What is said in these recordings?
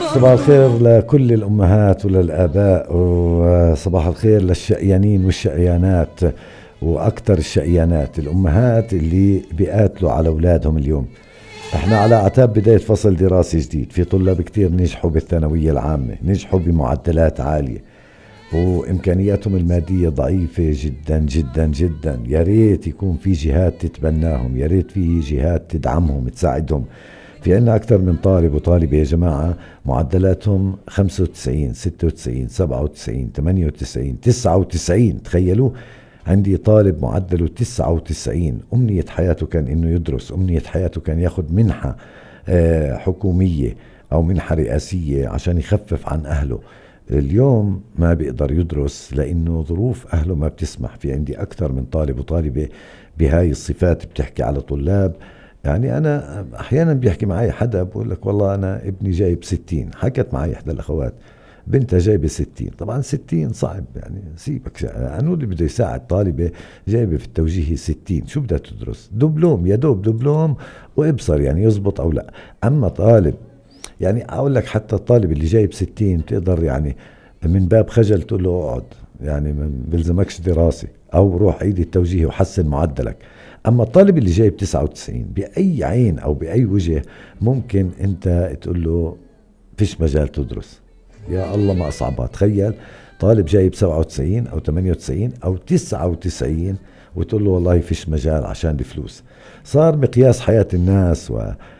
صباح الخير لكل الأمهات وللآباء، وصباح الخير للشقيانين والشقيانات، وأكثر الشقيانات الأمهات اللي بيقاتلوا على أولادهم اليوم. احنا على أعتاب بداية فصل دراسي جديد. في طلاب كتير نجحوا بالثانوية العامة، نجحوا بمعدلات عالية، وإمكانياتهم المادية ضعيفة جدا جدا جدا. يا ريت يكون في جهات تتبناهم، يا ريت في جهات تدعمهم تساعدهم. في عنا أكثر من طالب وطالبة يا جماعة معدلاتهم 95 96 97 98 99. تخيلوا، عندي طالب معدله 99، أمنية حياته كان إنه يدرس، أمنية حياته كان ياخد منحة حكومية أو منحة رئاسية عشان يخفف عن أهله. اليوم ما بيقدر يدرس لأنه ظروف أهله ما بتسمح. في عندي أكثر من طالب وطالبة بهاي الصفات بتحكي على طلاب. يعني أنا أحيانا بيحكي معي حدا بقول لك والله أنا ابني جايب 60. حكت معي إحدى الأخوات بنتها جايبة 60. طبعا 60 صعب، يعني سيبك، أنو اللي بده يساعد طالبة جايبة في التوجيهي 60 شو بدها تدرس؟ دبلوم، يا دوب دبلوم وابصر يعني يزبط أو لا. أما طالب، يعني أقول لك حتى الطالب اللي جايب 60 تقدر يعني من باب خجل تقول له اقعد، يعني ما بلزمكش دراسة، أو روح عيد التوجيهي وحسن معدلك. أما الطالب اللي جايب 99 بأي عين أو بأي وجه ممكن أنت تقول له فيش مجال تدرس. يا الله ما أصعبها. تخيل طالب جايب 97 أو 98 أو 99 وتقول له والله فيش مجال عشان الفلوس. صار مقياس حياة الناس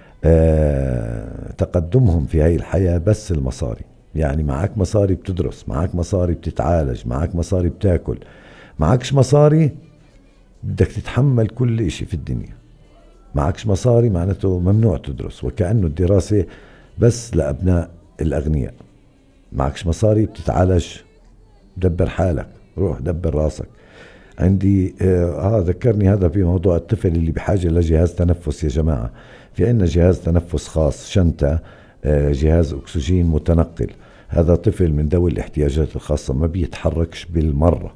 وتقدمهم في هاي الحياة بس المصاري. يعني معك مصاري بتدرس، معك مصاري بتتعالج، معك مصاري بتاكل. معكش مصاري بدك تتحمل كل اشي في الدنيا. معكش مصاري معناته ممنوع تدرس، وكأنه الدراسة بس لأبناء الأغنياء. معكش مصاري بتتعالج، دبر حالك، روح دبر راسك. عندي ذكرني هذا في موضوع الطفل اللي بحاجة لجهاز تنفس. يا جماعة في عنا جهاز تنفس خاص، شنطة، جهاز أكسجين متنقل. هذا طفل من ذوي الاحتياجات الخاصة ما بيتحركش بالمرة،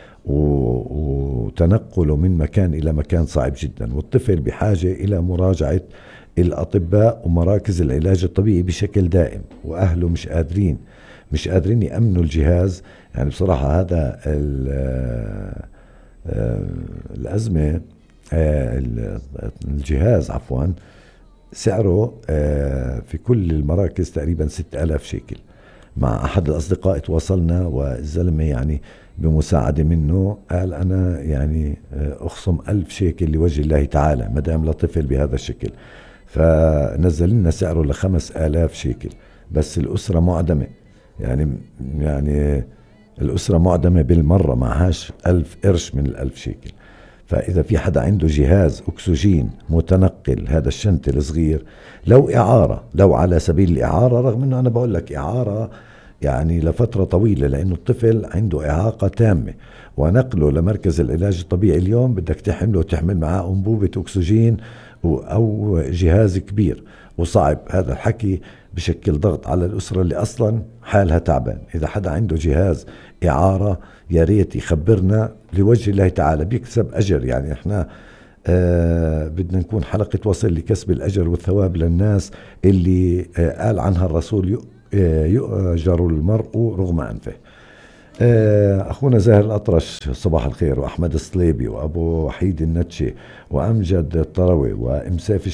وتنقله من مكان إلى مكان صعب جدا، والطفل بحاجة إلى مراجعة الأطباء ومراكز العلاج الطبيعي بشكل دائم، وأهله مش قادرين يأمنوا الجهاز. يعني بصراحة هذا الأزمة، الجهاز عفوا، سعره في كل المراكز تقريبا 6000 شيكل. مع أحد الأصدقاء تواصلنا والزلمة يعني بمساعدة منه قال أنا يعني أخصم 1000 شيكل لوجه الله تعالى مدام لطفل بهذا الشكل. فنزل لنا سعره ل5000 شيكل. بس الأسرة معدمة، يعني الأسرة معدمة بالمرة، معهاش 1000 قرش من ال1000 شيكل. فإذا في حدا عنده جهاز أكسجين متنقل، هذا الشنت الصغير، لو إعارة، لو على سبيل الإعارة، رغم أنه أنا بقول لك إعارة يعني لفترة طويلة، لأنه الطفل عنده إعاقة تامة، ونقله لمركز العلاج الطبيعي اليوم بدك تحمله وتحمل معاه أنبوبة أكسجين أو جهاز كبير، وصعب. هذا الحكي بشكل ضغط على الأسرة اللي أصلا حالها تعبان. إذا حدا عنده جهاز إعارة يا ريت يخبرنا لوجه الله تعالى، بيكسب أجر. يعني إحنا بدنا نكون حلقة وصل لكسب الأجر والثواب للناس اللي قال عنها الرسول يؤجر المرء رغم أنفه. أخونا زاهر الأطرش صباح الخير، وأحمد الصليبي، وأبو وحيد النتشي، وأمجد الطروي، وإمساف